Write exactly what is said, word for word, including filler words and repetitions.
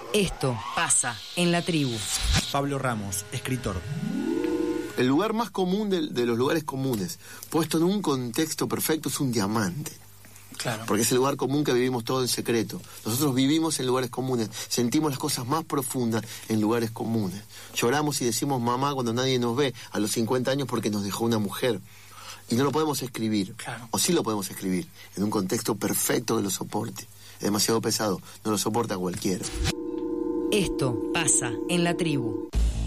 Esto pasa en la tribu. Pablo Ramos, escritor. El lugar más común de, de los lugares comunes, puesto en un contexto perfecto, es un diamante. Claro. Porque es el lugar común que vivimos todo en secreto. Nosotros vivimos en lugares comunes, sentimos las cosas más profundas en lugares comunes. Lloramos y decimos mamá cuando nadie nos ve a los cincuenta años porque nos dejó una mujer. Y no lo podemos escribir. Claro. O sí lo podemos escribir, en un contexto perfecto que lo soporte. Es demasiado pesado, no lo soporta cualquiera. Esto pasa en la tribu.